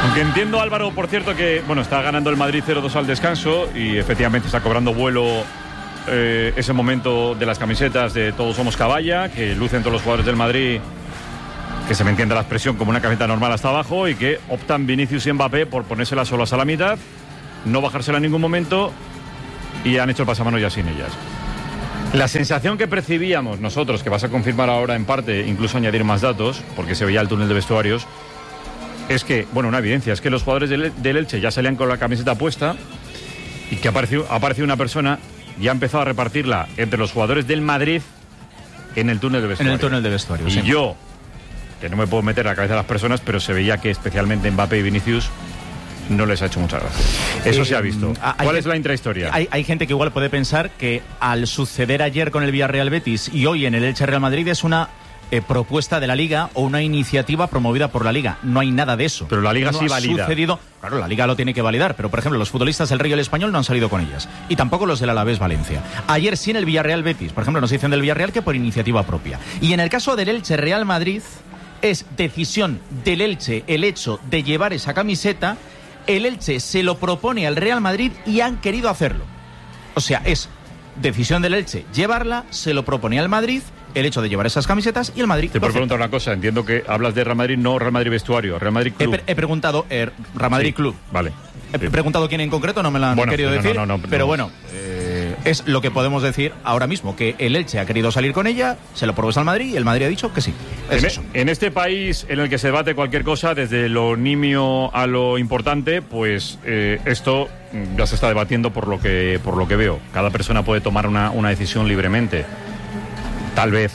Aunque entiendo, Álvaro, por cierto, que bueno, está ganando el Madrid 0-2 al descanso y efectivamente está cobrando vuelo ese momento de las camisetas de Todos Somos Caballa, que lucen todos los jugadores del Madrid, que se me entienda la expresión, como una camiseta normal hasta abajo, y que optan Vinicius y Mbappé por ponérselas solas a la mitad, no bajársela en ningún momento, y han hecho el pasamanos ya sin ellas. La sensación que percibíamos nosotros, que vas a confirmar ahora en parte, incluso añadir más datos, porque se veía el túnel de vestuarios, es que, bueno, una evidencia, es que los jugadores del Elche ya salían con la camiseta puesta y que ha aparecido una persona y ha empezado a repartirla entre los jugadores del Madrid en el túnel de vestuarios. En el túnel de vestuarios, Y sí. yo, que no me puedo meter a la cabeza de las personas, pero se veía que especialmente Mbappé y Vinicius no les ha hecho mucha gracia. Eso se ha visto. ¿Cuál es la intrahistoria? Hay gente que igual puede pensar que al suceder ayer con el Villarreal Betis y hoy en el Elche Real Madrid es una propuesta de la Liga o una iniciativa promovida por la Liga. No hay nada de eso. Pero la Liga no sí ha valida. Sucedido. Claro, la Liga lo tiene que validar, pero por ejemplo los futbolistas del Rayo y el Español no han salido con ellas. Y tampoco los del Alavés Valencia. Ayer sí en el Villarreal Betis, por ejemplo, nos dicen del Villarreal que por iniciativa propia. Y en el caso del Elche Real Madrid es decisión del Elche el hecho de llevar esa camiseta. El Elche se lo propone al Real Madrid y han querido hacerlo. O sea, es decisión del Elche llevarla, se lo propone al Madrid, el hecho de llevar esas camisetas, y el Madrid Te lo puedo acepta. preguntar una cosa. Entiendo que hablas de Real Madrid, no Real Madrid vestuario, Real Madrid club. He preguntado Real Madrid Sí, Club. Vale. He preguntado quién en concreto, no me lo han querido decir. Pero bueno, es lo que podemos decir ahora mismo, que el Elche ha querido salir con ella, se lo propuso al Madrid y el Madrid ha dicho que sí. Es eso. En este país en el que se debate cualquier cosa, desde lo nimio a lo importante, pues esto ya se está debatiendo por lo que veo. Cada persona puede tomar una decisión libremente. Tal vez,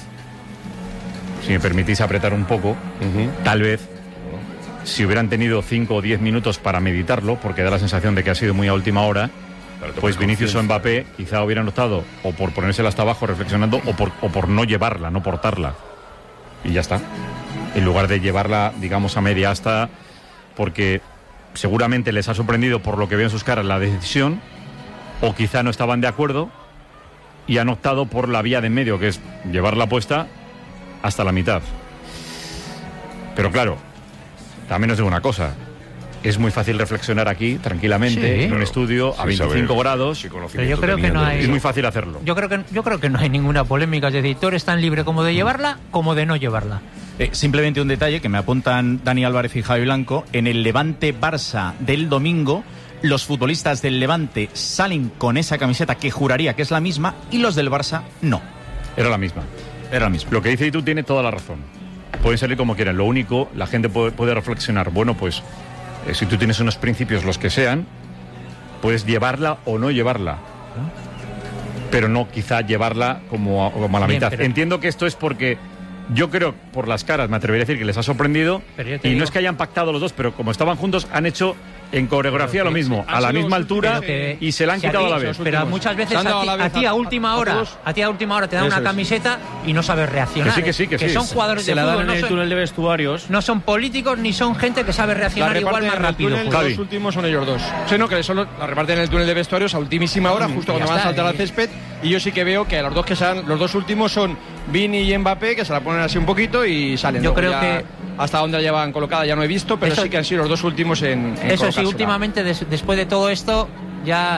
si me permitís apretar un poco, tal vez, si hubieran tenido 5 o 10 minutos para meditarlo, porque da la sensación de que ha sido muy a última hora, pues Vinicius o Mbappé quizá hubieran optado o por ponérsela hasta abajo reflexionando o por no llevarla, no portarla. Y ya está. En lugar de llevarla, digamos, a media asta, porque seguramente les ha sorprendido por lo que veo en sus caras la decisión, o quizá no estaban de acuerdo y han optado por la vía de en medio, que es llevarla puesta hasta la mitad. Pero claro, también os digo una cosa. Es muy fácil reflexionar aquí, tranquilamente, Sí. en un estudio a 25 grados. Pero yo creo que no hay... Es muy fácil hacerlo. Yo creo que no hay ninguna polémica. Es decir, tú eres tan libre como de llevarla como de no llevarla. Simplemente un detalle que me apuntan Dani Álvarez y Javi Blanco. En el Levante-Barça del domingo, los futbolistas del Levante salen con esa camiseta que juraría que es la misma y los del Barça no. Era la misma. Era la misma. Lo que dice Itu tiene toda la razón. Pueden salir como quieran. Lo único, la gente puede reflexionar. Bueno, pues, si tú tienes unos principios, los que sean, puedes llevarla o no llevarla. Pero no quizá llevarla como a la Bien, mitad. pero... Entiendo que esto es porque... Yo creo, por las caras, me atrevería a decir que les ha sorprendido. Y no es que hayan pactado los dos, pero como estaban juntos, han hecho en coreografía lo mismo, a la misma altura, y se la han quitado a la vez. Pero muchas veces a ti a última hora te dan una camiseta y no sabes reaccionar. Que sí. Son jugadores de fútbol. Se la dan en el túnel de vestuarios. No son políticos ni son gente que sabe reaccionar igual más rápido. Los últimos son ellos dos. Sí, no, que solo la reparten en el túnel de vestuarios a ultimísima hora, justo cuando van a saltar al césped. Y yo sí que veo que los dos que sean, los dos últimos son Vini y Mbappé, que se la ponen así un poquito y salen. Yo creo que hasta dónde la llevan colocada ya no he visto, pero sí que han sido los dos últimos en eso sí, últimamente después de todo esto ya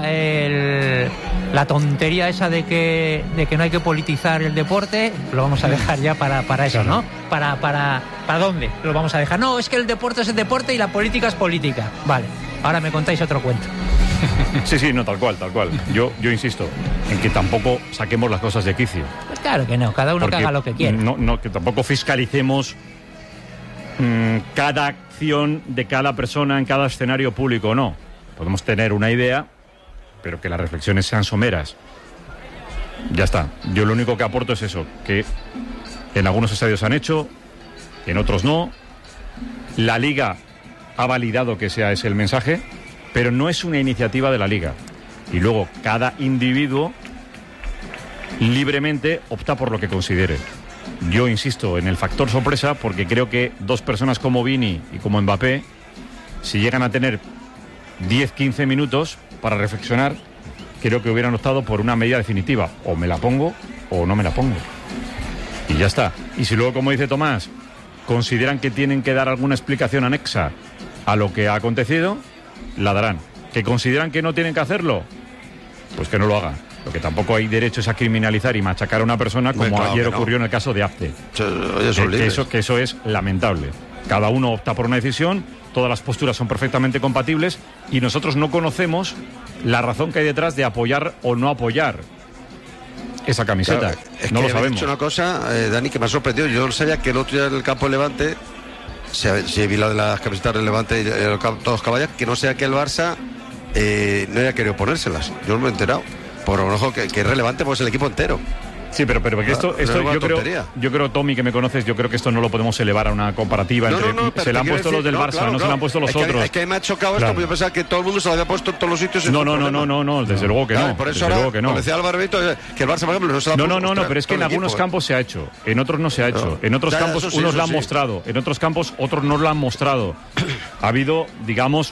la tontería esa de que no hay que politizar el deporte lo vamos a dejar ya para eso, ¿no? ¿Para dónde lo vamos a dejar? No, es que el deporte es el deporte y la política es política. Vale, ahora me contáis otro cuento. Sí, no, tal cual. Yo insisto en que tampoco saquemos las cosas de quicio. Pues claro que no, cada uno que haga lo que quiera. No, que tampoco fiscalicemos cada acción de cada persona en cada escenario público, no. Podemos tener una idea, pero que las reflexiones sean someras. Ya está. Yo lo único que aporto es eso, que en algunos estadios han hecho, en otros no. La Liga ha validado que sea ese el mensaje, pero no es una iniciativa de la Liga. Y luego cada individuo libremente opta por lo que considere. Yo insisto en el factor sorpresa porque creo que dos personas como Vini y como Mbappé, si llegan a tener 10-15 minutos para reflexionar, creo que hubieran optado por una medida definitiva. O me la pongo o no me la pongo. Y ya está. Y si luego, como dice Tomás, consideran que tienen que dar alguna explicación anexa a lo que ha acontecido, la darán. ¿Que consideran que no tienen que hacerlo? Pues que no lo hagan. Lo que tampoco hay derecho es a criminalizar y machacar a una persona como ayer ocurrió en el caso de Apte. Que eso es lamentable. Cada uno opta por una decisión, todas las posturas son perfectamente compatibles y nosotros no conocemos la razón que hay detrás de apoyar o no apoyar esa camiseta. Claro, no que lo sabemos. Dicho una cosa, Dani, que me ha sorprendido. Yo no sabía que el otro día en el campo de Levante, si vi la de las camisetas del Levante y todos caballas, que no sea que el Barça no haya querido ponérselas. Yo no me he enterado. Por lo menos que es relevante, pues el equipo entero. Sí, pero porque esto yo creo, Tommy, que me conoces, yo creo que esto no lo podemos elevar a una comparativa se le han puesto los del Barça, claro, no se le han puesto los otros. Es que me ha chocado esto, porque yo pensaba que todo el mundo se lo había puesto en todos los sitios. No, desde luego que no. Por eso desde luego que no. Como decía Álvaro Benito, que el Barça, por ejemplo, no se lo ha puesto. No, pero es que en algunos campos se ha hecho, en otros no se ha hecho. En otros campos unos lo han mostrado, en otros campos otros no lo han mostrado. Ha habido, digamos,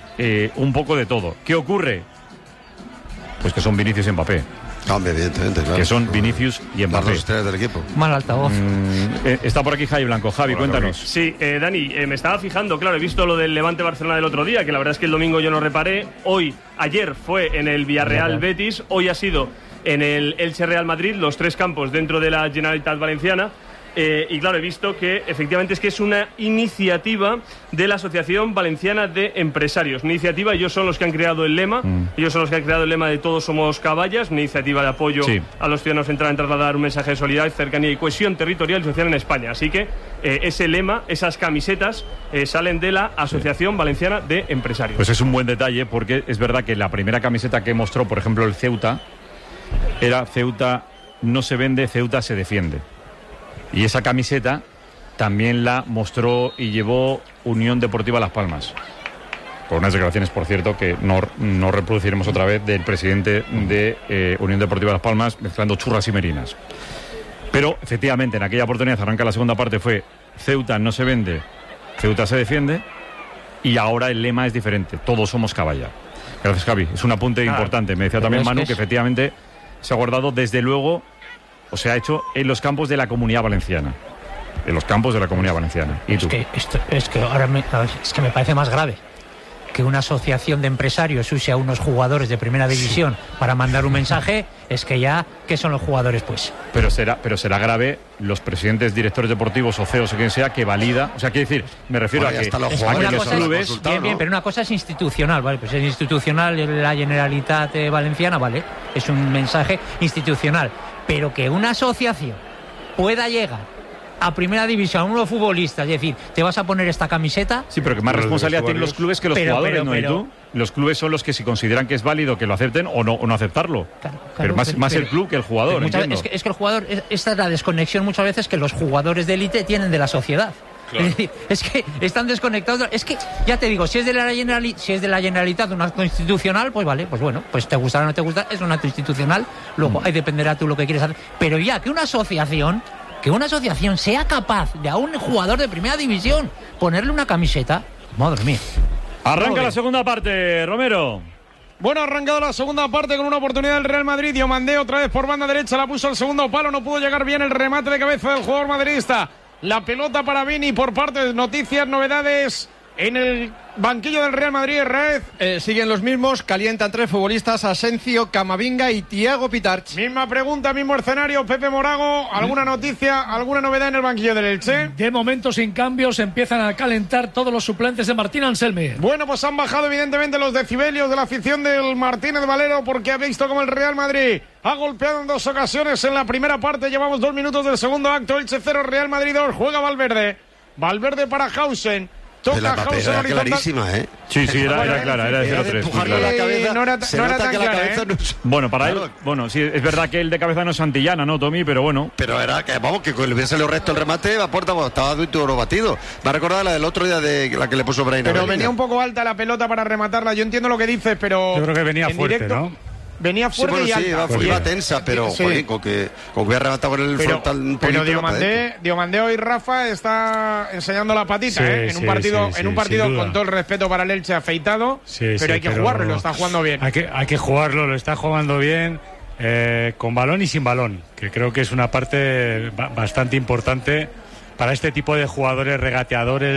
un poco de todo. ¿Qué ocurre? Pues que son Vinicius y Mbappé. Evidentemente, claro. Que son Vinicius y Mbappé. Las estrellas del equipo. Mal altavoz. Está por aquí Javi Blanco. Javi, cuéntanos. Sí, Dani, me estaba fijando, claro, he visto lo del Levante Barcelona del otro día, que la verdad es que el domingo yo no reparé. Ayer fue en el Villarreal Betis, hoy ha sido en el Elche Real Madrid, los 3 campos dentro de la Generalitat Valenciana. Y claro, he visto que efectivamente es una iniciativa de la Asociación Valenciana de Empresarios. Una iniciativa, ellos son los que han creado el lema, ellos son los que han creado el lema de Todos somos caballas, una iniciativa de apoyo a los ciudadanos centrados en trasladar un mensaje de solidaridad, cercanía y cohesión territorial y social en España. Así que ese lema, esas camisetas, salen de la Asociación Valenciana de Empresarios. Pues es un buen detalle, porque es verdad que la primera camiseta que mostró, por ejemplo, el Ceuta, era Ceuta no se vende, Ceuta se defiende. Y esa camiseta también la mostró y llevó Unión Deportiva Las Palmas. Con unas declaraciones, por cierto, que no reproduciremos otra vez del presidente de Unión Deportiva Las Palmas, mezclando churras y merinas. Pero, efectivamente, en aquella oportunidad, arranca la segunda parte, fue Ceuta no se vende, Ceuta se defiende, y ahora el lema es diferente, todos somos caballa. Gracias, Javi. Es un apunte importante. Me decía también Manu que efectivamente se ha guardado desde luego, o se ha hecho en los campos de la Comunidad Valenciana. En los campos de la Comunidad Valenciana. ¿Y tú? Es que ahora me parece más grave que una asociación de empresarios use a unos jugadores de primera división para mandar un mensaje. Es que ya, ¿qué son los jugadores, pues? Pero será grave los presidentes, directores deportivos o CEOs o quien sea que valida. O sea, quiero decir, me refiero a que los clubes. Bien, pero una cosa es institucional, ¿vale? Pues es institucional la Generalitat Valenciana, ¿vale? Es un mensaje institucional. Pero que una asociación pueda llegar a primera división, a unos futbolistas, es decir, ¿te vas a poner esta camiseta? Sí, pero que más responsabilidad tienen los clubes que los jugadores, ¿no? ¿Y tú? Los clubes son los que, si consideran que es válido, que lo acepten o no aceptarlo. Claro, pero más el club que el jugador, entiendo. Es que el jugador, esta es la desconexión muchas veces que los jugadores de élite tienen de la sociedad. Claro. Es decir, es que están desconectados. Es que, ya te digo, si es de la Generalitat un acto institucional, pues vale, pues bueno, pues te gustará o no te gusta, es un acto institucional, luego ahí dependerá tú lo que quieres hacer. Pero ya que una asociación sea capaz de a un jugador de primera división ponerle una camiseta, madre mía. Arranca la segunda parte, Romero. Bueno, ha arrancado la segunda parte con una oportunidad del Real Madrid. Diomandé otra vez por banda derecha, la puso al segundo palo, no pudo llegar bien el remate de cabeza del jugador madridista. La pelota para Vini por parte de Noticias, novedades en el banquillo del Real Madrid. Raez. Siguen los mismos, calientan 3 futbolistas: Asencio, Camavinga y Thiago Pitarch. Misma pregunta, mismo escenario. Pepe Morago, ¿alguna noticia, alguna novedad en el banquillo del Elche? De momento sin cambios, empiezan a calentar todos los suplentes de Martín Anselmi. Bueno, pues han bajado evidentemente los decibelios de la afición del Martínez Valero, porque ha visto como el Real Madrid ha golpeado en 2 ocasiones en la primera parte. Llevamos 2 minutos del segundo acto. Elche 0, Real Madrid 2. Juega Valverde para Hausen. La papera era clarísima, ¿eh? Sí, era clara, era de 0-3. No era tan clara, ¿eh? Bueno, para él, sí, es verdad que el de cabeza no es Santillana, ¿no, Tommy? Pero bueno. Pero era que, que le hubiese salido recto el remate, a puerta, estaba duro batido. Me ha recordado la del otro día de la que le puso Braina. Pero venía un poco alta la pelota para rematarla. Yo entiendo lo que dices, pero yo creo que venía fuerte, directo, ¿no? Venía fuerte y alta. Iba tensa, pero con que hubiera rematado con el frontal un poquito. Pero Diomandé hoy, Rafa, está enseñando la patita, en un partido con todo el respeto para el Elche, afeitado, pero hay que jugarlo, lo está jugando bien. Hay que jugarlo, lo está jugando bien, con balón y sin balón, que creo que es una parte bastante importante para este tipo de jugadores regateadores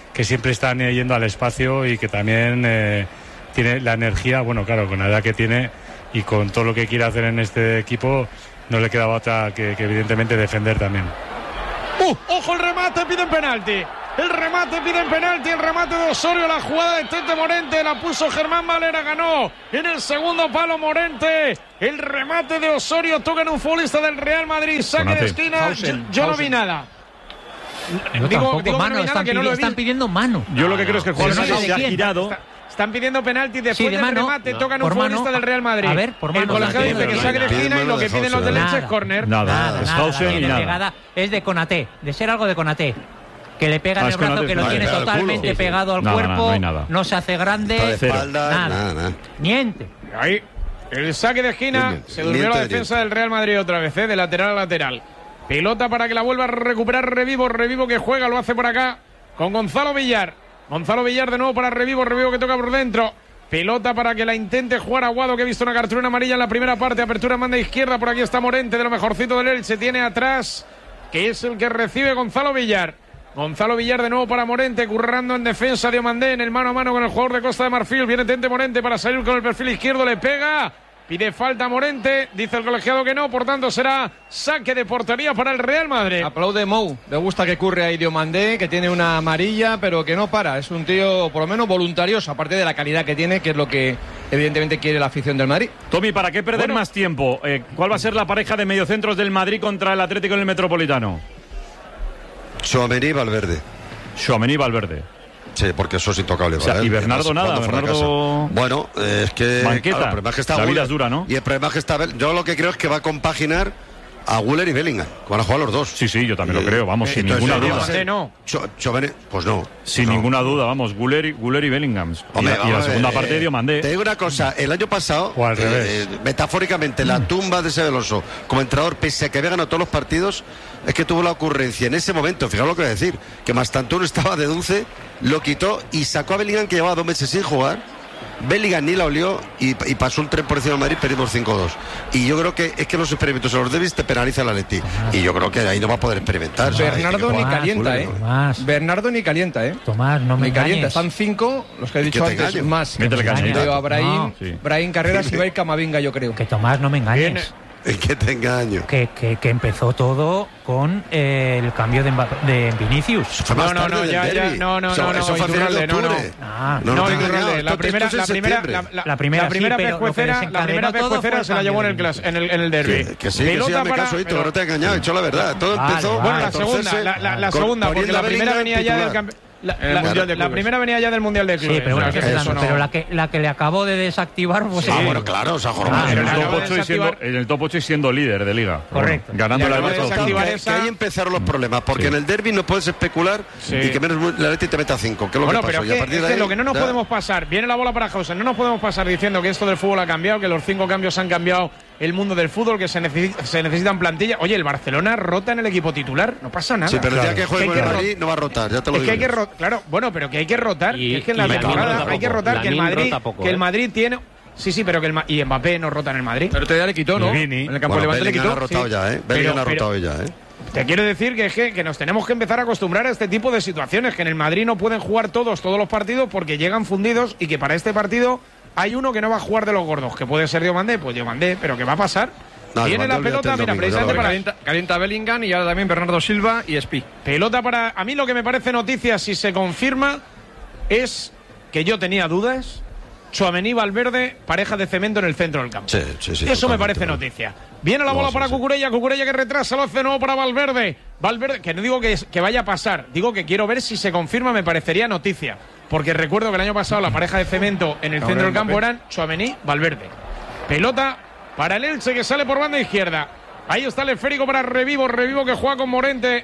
que siempre están yendo al espacio y que también tiene la energía, bueno, claro, con la edad que tiene y con todo lo que quiere hacer en este equipo, no le quedaba otra que evidentemente defender también. Ojo, el remate, piden penalti. El remate de Osorio, la jugada de Tete Morente, la puso Germán Valera, ganó en el segundo palo Morente. El remate de Osorio, toca en un futbolista del Real Madrid, saque de esquina. Yo no vi nada. Digo mano, están pidiendo mano. Yo lo que creo es que el jugador se ha girado. Están pidiendo penalti después del remate, tocan un futbolista del Real Madrid. A ver, por mano. El colegiado dice que saque de esquina y lo que piden los del Elche es córner. Nada. Es de Konaté, de ser algo de Konaté. Que le pega en el brazo, que lo tiene totalmente pegado al cuerpo, no se hace grande, nada. Niente. Ahí, el saque de esquina, se durmió la defensa del Real Madrid otra vez, de lateral a lateral. Pelota para que la vuelva a recuperar Revivo que juega, lo hace por acá con Gonzalo Villar. Gonzalo Villar de nuevo para Revivo que toca por dentro. Pelota para que la intente jugar Aguado, que ha visto una cartulina amarilla en la primera parte. Apertura manda izquierda, por aquí está Morente, de lo mejorcito del Elche. Tiene atrás, que es el que recibe Gonzalo Villar. Gonzalo Villar de nuevo para Morente, currando en defensa de Diomandé, en el mano a mano con el jugador de Costa de Marfil. Viene Tente Morente para salir con el perfil izquierdo, le pega, pide falta Morente, dice el colegiado que no, por tanto será saque de portería para el Real Madrid. Aplaude Mou, le gusta que curre ahí Diomandé, que tiene una amarilla, pero que no para, es un tío por lo menos voluntarioso, aparte de la calidad que tiene, que es lo que evidentemente quiere la afición del Madrid. Tommy, ¿para qué perder más tiempo? ¿Cuál va a ser la pareja de mediocentros del Madrid contra el Atlético en el Metropolitano? Tchouaméni y Valverde. Sí, porque eso es intocable. O sea, ¿vale? y Bernardo nada. Bueno, es que... Banqueta. Claro, el problema es que está la vida Guller, es dura, ¿no? Y el problema es que está... Yo lo que creo es que va a compaginar a Guller y Bellingham. Van a jugar los dos. Sí, yo también lo creo. Vamos, sin ninguna duda. Pues no. Sin ninguna duda, vamos. Guller y Bellingham. Hombre, y la segunda parte de Diomandé. Te digo una cosa. El año pasado, o al revés. Metafóricamente, la tumba de ese Veloso como entrenador, pese a que había ganado todos los partidos, es que tuvo la ocurrencia en ese momento, fijaos lo que voy a decir, que Mastantuono estaba de dulce, lo quitó y sacó a Bellingham, que llevaba 2 meses sin jugar. Bellingham ni la olió y pasó un tren por encima de Madrid, perdimos 5-2. Y yo creo que es que los experimentos en los derbis te penaliza el Atleti. Y yo creo que ahí no va a poder experimentar. Bernardo ni calienta, Bernardo ni calienta, Tomás, no me ni calienta. engañes. Están 5, los que he dicho antes, engaño. más. Veo a Brahim Carreras y va a ir Camavinga, yo creo. Que Tomás, no me engañes. Que te engaño. Que empezó todo con el cambio de Vinicius. Eso fue más tarde del derbi. Eso fue a finales de octubre. La primera pescuecera se la llevó en el derbi. Que sí, hazme caso, Hito, no te he engañado, he hecho la verdad. Todo empezó... Bueno, la segunda, porque la primera venía ya del campeonato. La primera venía ya del Mundial de Clubes. Sí, pero la que le acabó de desactivar pues bueno, claro, se ha jornado. En el top 8 y siendo líder de liga. Correcto. Ganando la que ahí empezaron los problemas, porque en el derbi no puedes especular y que menos la Atleti te meta 5. Bueno, pero es lo que no nos podemos pasar, viene la bola para Jausen, no nos podemos pasar diciendo que esto del fútbol ha cambiado, que los 5 cambios han cambiado el mundo del fútbol, que se necesitan plantillas. Oye, el Barcelona rota en el equipo titular, no pasa nada. Sí, pero el día que juegue con el Madrid no va a rotar, ya te lo digo. Es que hay que rotar, claro, bueno, pero que hay que rotar, es que en la temporada hay que rotar, que el Madrid tiene... Sí, pero que y Mbappé no rota en el Madrid. Pero todavía le quitó, ¿no? En el campo de Levante le quitó. Ha rotado ya, ¿eh? Bellingham ha rotado ya, ¿eh? Te quiero decir que nos tenemos que empezar a acostumbrar a este tipo de situaciones, que en el Madrid no pueden jugar todos los partidos porque llegan fundidos y que para este partido hay uno que no va a jugar de los gordos, que puede ser Diomandé, pues Diomandé, pero ¿qué va a pasar? Viene la pelota, mira, precisamente para... Calienta Bellingham y ahora también Bernardo Silva y Espi. Pelota para... A mí lo que me parece noticia, si se confirma, es que yo tenía dudas. Tchouaméni, Valverde, pareja de cemento en el centro del campo. Sí, eso me parece noticia. Viene la bola para Cucurella que retrasa, lo hace de nuevo para Valverde, que no digo que vaya a pasar, digo que quiero ver si se confirma, me parecería noticia. Porque recuerdo que el año pasado la pareja de cemento en el centro del campo eran Tchouaméni, Valverde. Pelota para el Elche, que sale por banda izquierda. Ahí está el esférico para Revivo que juega con Morente,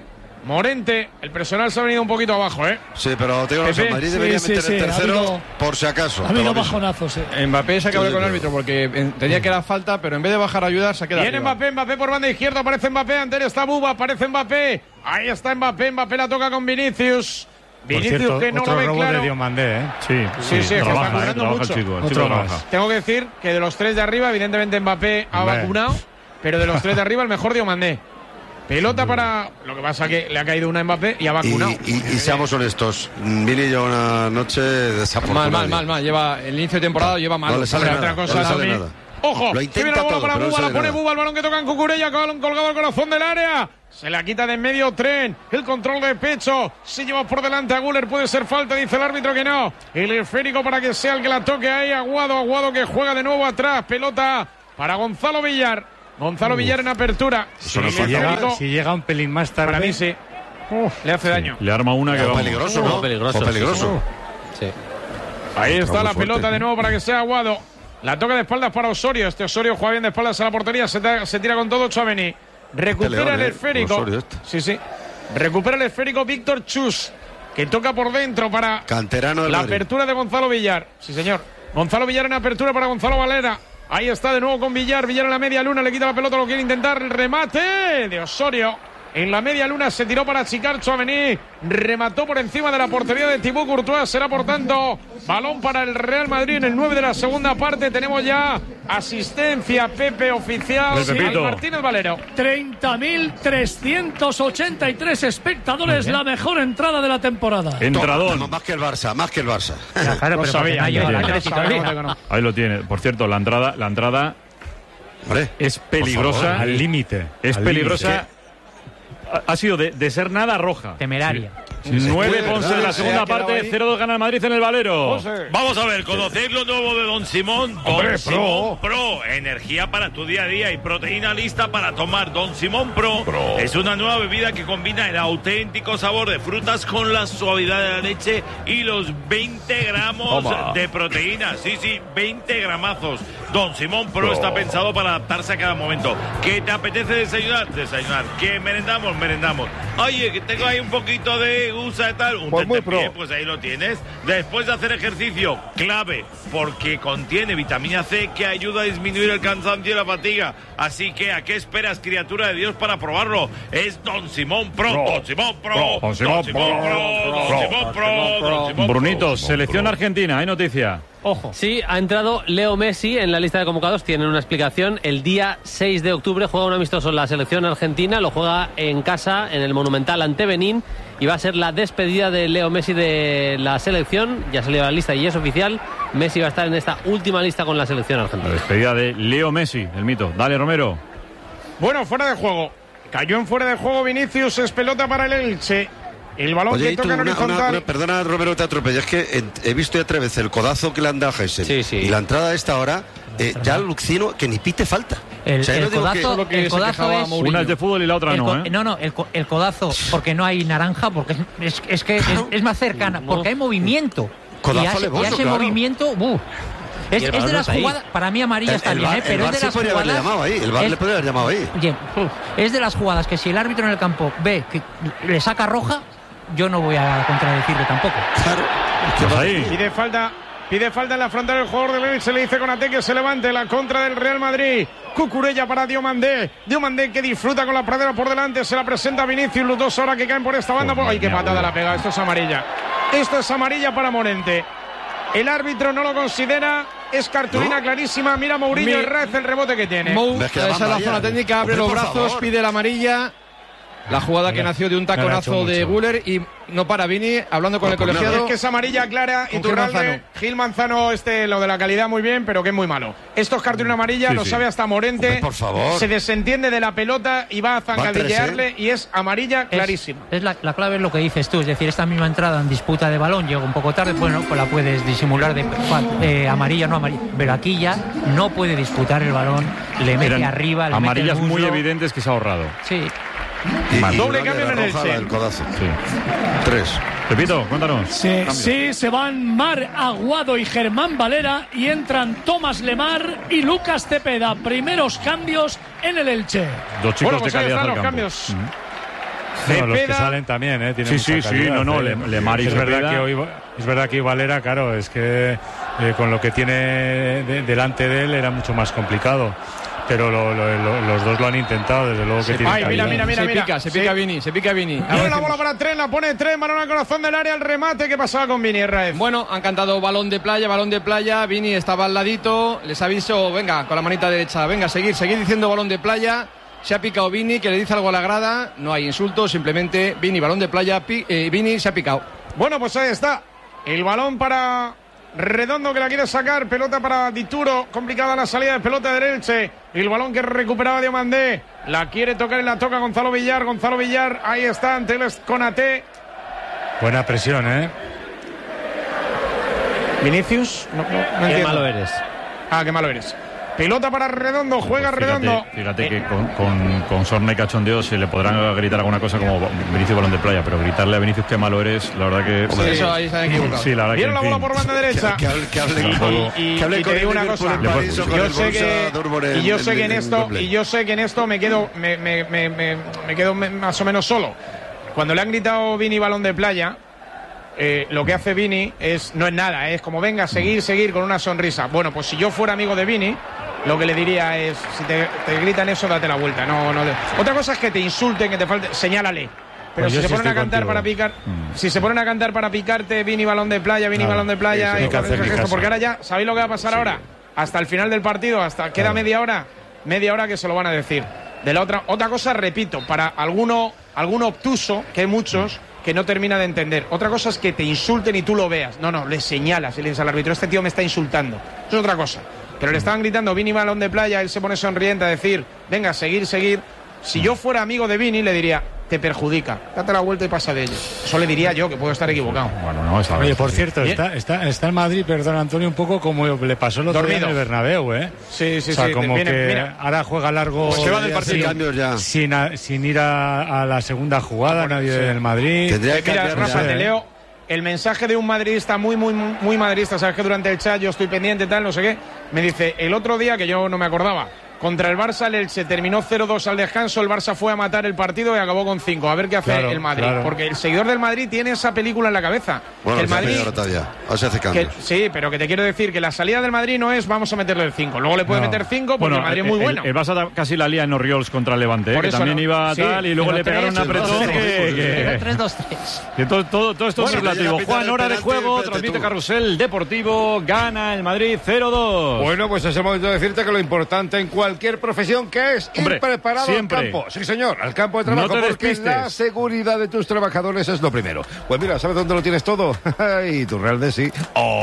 el personal se ha venido un poquito abajo, ¿eh? Sí, pero te digo, el Madrid debería meter el tercero por si acaso. Ha habido bajonazos, Mbappé se acabó con el árbitro porque entendía que era falta, pero en vez de bajar a ayudar, se queda Viene Mbappé por banda izquierda, aparece Mbappé, ante él está Buba, aparece Mbappé. Ahí está Mbappé la toca con Vinicius. Cierto, que no lo ve claro. De Diomandé, ¿eh? Sí, que está currando mucho. Trabaja. Tengo que decir que de los 3 de arriba, evidentemente Mbappé ha vacunado, pero de los 3 de arriba el mejor Diomandé. Pelota para... Lo que pasa que le ha caído una a Mbappé y ha vacunado. Y seamos honestos, Vini lleva una noche desafortunada. Mal. Lleva el inicio de temporada, lleva mal. No le sale Otra nada, cosa no le sale también. nada. Ojo, Lo que intenta viene la bola todo, para pero no Buba, la sale pone nada. Buba, el balón que toca en Cucurella, colgado al corazón del área. Se la quita de en medio Tren, el control de pecho, se lleva por delante a Güler, puede ser falta, dice el árbitro que no. El esférico para que sea el que la toque ahí, Aguado que juega de nuevo atrás, pelota para Gonzalo Villar. Gonzalo Villar en apertura. Eso no Sí, fue Si llega un pelín más tarde. para mí sí. Le hace daño. Le arma una que va. Peligroso, ¿no? Peligroso. Fue peligroso. Sí. Ahí está la Muy fuerte. pelota de nuevo para que sea Aguado. La toca de espaldas para Osorio. Este Osorio juega bien de espaldas a la portería. Se tira con todo Tchouaméni. Recupera León, el esférico. Osorio este. Sí. Recupera el esférico Víctor Chus, que toca por dentro para Canterano del la Madrid. apertura de Gonzalo Villar. Sí, señor. Gonzalo Villar en apertura para Gonzalo Valera. Ahí está de nuevo con Villar. Villar en la media luna. Le quita la pelota. Lo quiere intentar. El remate de Osorio. En la media luna se tiró para achicar Tchouaméni. Remató por encima de la portería de Thibaut Courtois. Será por tanto balón para el Real Madrid en el 9 de la segunda parte. Tenemos ya asistencia Pepe oficial. El Pepito. Al Martínez Valero. 30.383 espectadores, la mejor entrada de la temporada. Entradón. Más que el Barça. Ya, claro, Lo pero sabía, porque no ya hay lo Atlético sabíamos Liga. de que no. Ahí lo tiene. Por cierto, la entrada Hombre, es por peligrosa. favor. Al límite. Es al peligrosa. Ha sido de ser nada roja. Temeraria. 9 Ponce en la Se segunda ha quedado parte, ahí. 0-2 gana el Madrid en el Valero. Vamos a ver, conocéis lo nuevo de Don Simón. Don Simón Pro. Energía para tu día a día y proteína lista para tomar. Don Simón Pro es una nueva bebida que combina el auténtico sabor de frutas con la suavidad de la leche y los 20 gramos de proteína. Sí, 20 gramazos. Don Simón Pro está pensado para adaptarse a cada momento. ¿Qué te apetece desayunar? Desayunar. ¿Qué merendamos? Merendamos. Oye, que tengo ahí un poquito de gusa y tal. Un tentempié, pues ahí lo tienes. Después de hacer ejercicio, clave, porque contiene vitamina C que ayuda a disminuir el cansancio y la fatiga. Así que, ¿a qué esperas, criatura de Dios, para probarlo? Es Don Simón Pro. Don Simón Pro. Don Simón Pro. Don Simón Pro. Don Simón Pro. Brunitos, selección argentina, hay noticia. Ojo. Sí, ha entrado Leo Messi en la lista de convocados. Tienen una explicación. El día 6 de octubre juega un amistoso en la selección argentina. Lo juega en casa, en el Monumental ante Benín. Y va a ser la despedida de Leo Messi de la selección. Ya salió la lista y es oficial. Messi va a estar en esta última lista con la selección La argentina. despedida de Leo Messi, el mito. Dale, Romero. Bueno, fuera de juego. Cayó en fuera de juego Vinicius. Es pelota para el Elche. El balón Oye, que toca en horizontal. perdona, Romero, te atropello. Es que he visto ya 3 veces el codazo que le han dado a Gessen. Sí. Y la entrada a esta hora, ya alucino que ni pite falta. El, O sea, yo el no digo codazo, lo que el se codazo quejaba es... Mourinho. Una es de fútbol y la otra no, ¿eh? No, el codazo, porque no hay naranja, porque es que es más cercana, porque hay movimiento. Codazo y a alevoso, ese claro. movimiento, es Y el de balón las está ahí. jugadas, para mí amarilla está bien, el pero VAR es de sí las podría haberle jugadas... llamado ahí. El VAR le podría haber llamado ahí. Oye, es de las jugadas que si el árbitro en el campo ve que le saca roja, yo no voy a contradecirle tampoco. Claro. Pues ahí. Pide falta en la frontal el jugador del Elche. Le dice Konaté que se levante la contra del Real Madrid. Cucurella para Diomandé. Diomandé que disfruta con la pradera por delante. Se la presenta a Vinicius. Los dos ahora que caen por esta banda. ¡Ay, qué patada la pega! Esto es amarilla. Esto es amarilla para Morente. El árbitro no lo considera. Es cartulina clarísima. Mira Mourinho Herrez el rebote que tiene. Mou, Ves que esa la es la valla. zona técnica, abre Hombre, los por brazos, favor. pide la amarilla. La jugada que nació de un taconazo hecho de mucho. Guller y no para Vini, hablando con el pues nada. colegiado. Es que es amarilla clara. Con Iturralde, Gil Manzano, lo de la calidad muy bien, pero que es muy malo. Esto es cartulina amarilla, Sí, lo sí. sabe hasta Morente. Hombre, por favor. Se desentiende de la pelota y va a zancadillearle ¿eh? y es amarilla clarísima. Es la clave es lo que dices tú, es decir, esta misma entrada en disputa de balón llega un poco tarde, bueno, pues la puedes disimular de amarilla, no amarilla, pero aquí ya no puede disputar el balón, le mete Eran arriba, le amarillas mete el muy muslo. evidentes que se ha ahorrado. Sí, Y Doble Durán cambio era en el roja, Elche. el codazo. Sí. 3. Pepito, cuéntanos. Sí, se van Mar Aguado y Germán Valera y entran Tomás Lemar y Lucas Cepeda. Primeros cambios en el Elche. Dos chicos Bueno, pues de ahí calidad están al los campo. cambios. No, los que Cepeda. salen también, tienen Sí, mucha sí, calidad, no, ¿eh? Lemar y es verdad Cepeda. que hoy es verdad que Valera, claro, es que con lo que tiene delante de él era mucho más complicado. Pero los dos lo han intentado, desde luego que tienen Ay, mira, calidad. mira. Se pica Vini, se pica Vini. Tiene la bola para Tren, la pone Tren, balón al corazón del área, el remate. ¿Qué pasaba con Vini Herrez? Bueno, han cantado balón de playa. Vini estaba al ladito, les aviso, venga, con la manita derecha, venga, seguir diciendo balón de playa. se ha picado Vini, que le dice algo a la grada, no hay insulto, simplemente Vini, balón de playa, Vini se ha picado. Bueno, pues ahí está, el balón para Redondo que la quiere sacar, pelota para Dituro, complicada la salida de pelota del Elche, el balón que recuperaba Diomandé, la quiere tocar y la toca Gonzalo Villar, ahí está, ante el Konaté. Buena presión, Vinicius, no qué malo eres. Qué malo eres. Pelota para Redondo, juega Redondo. Fíjate que con sorna y cachondeo se le podrán gritar alguna cosa como Vinicius balón de playa, pero gritarle a Vinicius qué malo eres, la verdad que... Sí, eso ahí se han equivocado. Sí, la verdad Vieron que, la bola por banda derecha. Que hable Y te digo una cosa. Yo sé que en esto me quedo más o menos solo. Cuando le han gritado Vini balón de playa, lo que hace Vini no es nada, es como venga, seguir con una sonrisa. Bueno, pues si yo fuera amigo de Vini, lo que le diría es, si te gritan eso, date la vuelta. Otra cosa es que te insulten, que te falte, señálale. Pero si se ponen a cantar para picar, si se ponen a cantar para picarte, Vini balón de playa, balón de playa, porque ahora ya, ¿sabéis lo que va a pasar ahora? Hasta el final del partido, queda media hora que se lo van a decir. De la otra cosa, repito, para alguno obtuso, que hay muchos, que no termina de entender. Otra cosa es que te insulten y tú lo veas. No, le señalas y le dices al árbitro, este tío me está insultando. Eso es otra cosa. Pero le estaban gritando Vini balón de playa, él se pone sonriente a decir, venga, seguir. Si yo fuera amigo de Vini, le diría, te perjudica, date la vuelta y pasa de ello. Eso le diría yo, que puedo estar equivocado. Bueno, no, está Oye, por cierto, está en Madrid, perdón, Antonio, un poco como le pasó el otro día en el Bernabéu, Sí. O sea, como mira, ahora juega largo. Se va del partido ya. Sin ir a la segunda jugada, nadie del Madrid. Mira, Rafa, te leo el mensaje de un madridista muy madridista. Sabes que durante el chat yo estoy pendiente, tal, no sé qué. Me dice, el otro día, que yo no me acordaba, contra el Barça, el Elche terminó 0-2 al descanso, el Barça fue a matar el partido y acabó con 5. A ver qué hace el Madrid. Porque el seguidor del Madrid tiene esa película en la cabeza. Bueno, el Madrid, se hace cambios. Sí, pero que te quiero decir que la salida del Madrid no es vamos a meterle el 5. Luego le puede meter 5 porque el Madrid es muy bueno. El Barça casi la lía en Oriols contra el Levante, que también iba tal y luego le pegaron un apretón que... 3-2-3. Todo esto es relativo. Juan, hora de juego, transmite Carrusel Deportivo, gana el Madrid 0-2. Bueno, pues es el momento de decirte que lo importante en cualquier profesión que es ir preparado siempre al campo. Sí, señor, al campo de trabajo, porque la seguridad de tus trabajadores es lo primero. Pues mira, ¿sabes dónde lo tienes todo? Y tu Real de sí,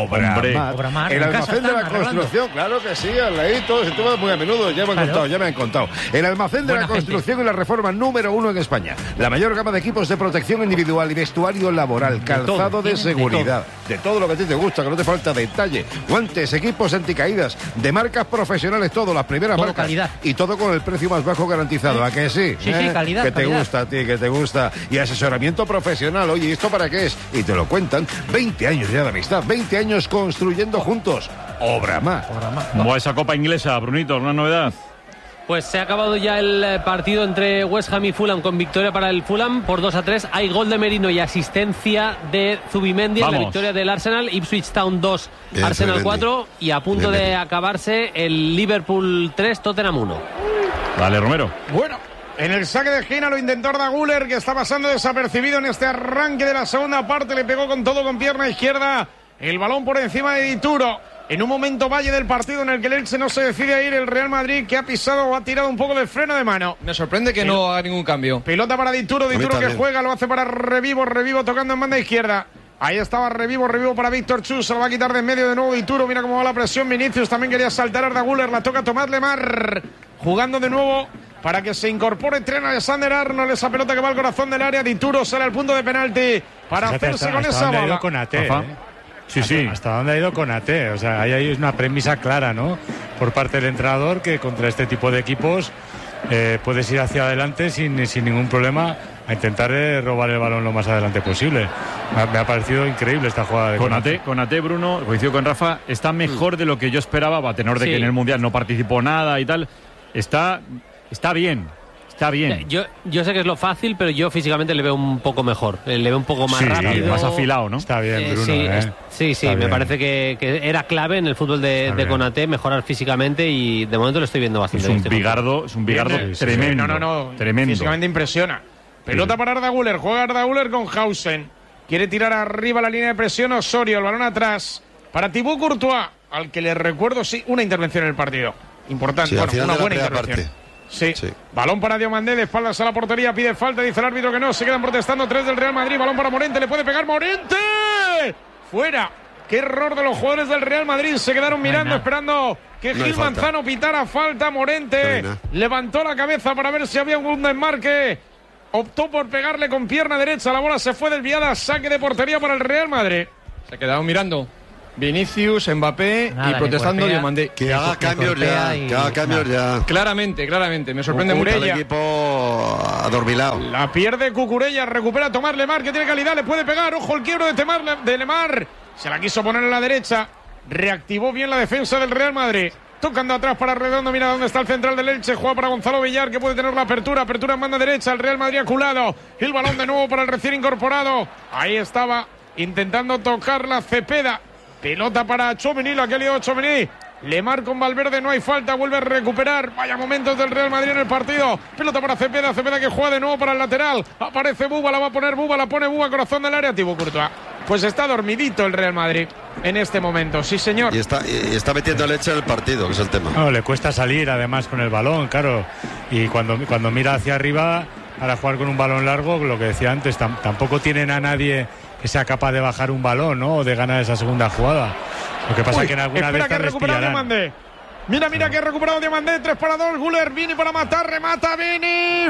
Obramar. El almacén de la construcción, claro que sí, al ladito, se toma muy a menudo, ya me han contado. El almacén de la construcción y la reforma número 1 en España. La mayor gama de equipos de protección individual y vestuario laboral, calzado de seguridad, de todo lo que a ti te gusta, que no te falta detalle. Guantes, equipos anticaídas, de marcas profesionales, todo, las primeras marcas. Calidad. Y todo con el precio más bajo garantizado, ¿a que sí? Sí, calidad. Que te gusta a ti, que te gusta. Y asesoramiento profesional, oye, ¿esto para qué es? Y te lo cuentan. 20 años ya de amistad, 20 años construyendo juntos. Obramar. ¿Cómo va esa Copa Inglesa, Brunito? ¿Alguna novedad? Pues se ha acabado ya el partido entre West Ham y Fulham con victoria para el Fulham por 2-3. Hay gol de Merino y asistencia de Zubimendi en la victoria del Arsenal. Ipswich Town 2, bien, Arsenal 4 y a punto de acabarse el Liverpool 3, Tottenham 1. Vale, Romero. Bueno, en el saque de esquina lo intentó Arda Güler, que está pasando desapercibido en este arranque de la segunda parte. Le pegó con todo con pierna izquierda. El balón por encima de Dituro. En un momento valle del partido en el que el Elche no se decide a ir, el Real Madrid que ha pisado o ha tirado un poco de freno de mano. Me sorprende que no haga ningún cambio. Pelota para Dituro que juega, lo hace para Revivo tocando en banda izquierda. Ahí estaba Revivo para Víctor Chus, se lo va a quitar de en medio de nuevo Dituro, mira cómo va la presión. Vinicius también quería saltar, Arda Güler, la toca Tomás Lemar, jugando de nuevo para que se incorpore Trent Alexander-Arnold, esa pelota que va al corazón del área. Dituro sale al punto de penalti para hacerse con esa bola. Sí. ¿Hasta dónde ha ido Konaté? O sea, ahí hay una premisa clara, ¿no? Por parte del entrenador, que contra este tipo de equipos puedes ir hacia adelante sin ningún problema a intentar robar el balón lo más adelante posible. Me ha parecido increíble esta jugada de Konaté, Bruno, coincido con Rafa, está mejor de lo que yo esperaba, a tenor de que en el Mundial no participó nada y tal. Está bien. Está bien. Yo sé que es lo fácil, pero yo físicamente le veo un poco mejor. Le veo un poco más rápido. Más afilado, ¿no? Está bien, Bruno. Sí, me parece que era clave en el fútbol de Konaté mejorar físicamente y de momento lo estoy viendo bastante bien. Es un bigardo tremendo. Tremendo. Físicamente impresiona. Pelota para Arda Güler. Juega Arda Güler con Hausen. Quiere tirar arriba la línea de presión Osorio. El balón atrás para Thibaut Courtois, al que le recuerdo, una intervención en el partido. Importante, una buena intervención. Sí. Balón para Diomandé, de espaldas a la portería, pide falta, dice el árbitro que no, se quedan protestando 3 del Real Madrid, balón para Morente, le puede pegar Morente, fuera. Qué error de los jugadores del Real Madrid, se quedaron mirando, esperando que Gil Manzano pitara falta. Morente levantó la cabeza para ver si había un desmarque, optó por pegarle con pierna derecha, la bola se fue desviada, saque de portería para el Real Madrid. Se quedaron mirando Vinicius, Mbappé y protestando Diomandé. Que haga cambios ya, Claramente, me sorprende mucho el equipo adormilado. La pierde Cucurella, recupera Tomás Lemar, que tiene calidad, le puede pegar, ojo el quiebro de Lemar, se la quiso poner en la derecha, reactivó bien la defensa del Real Madrid. Tocando atrás para Redondo, mira dónde está el central del Elche, juega para Gonzalo Villar, que puede tener la apertura en banda derecha, el Real Madrid aculado, el balón de nuevo para el recién incorporado, ahí estaba intentando tocar la Cepeda, pelota para Tchouaméni, la que ha liado Tchouaméni, Lemar con Valverde, no hay falta, vuelve a recuperar, vaya momentos del Real Madrid en el partido, pelota para Cepeda que juega de nuevo para el lateral, aparece Buba, la va a poner Buba, la pone Buba, corazón del área, Thibaut Courtois. Pues está dormidito el Real Madrid en este momento, sí señor. Y está metiendo leche en el partido, que es el tema. No, le cuesta salir además con el balón, claro. Y cuando mira hacia arriba para jugar con un balón largo, lo que decía antes, tampoco tienen a nadie que sea capaz de bajar un balón, ¿no? O de ganar esa segunda jugada. Lo que pasa es que en alguna vez les pillarán. Mira que ha recuperado Diomandé, 3 para 2, Güler, Vini para matar, remata Vini,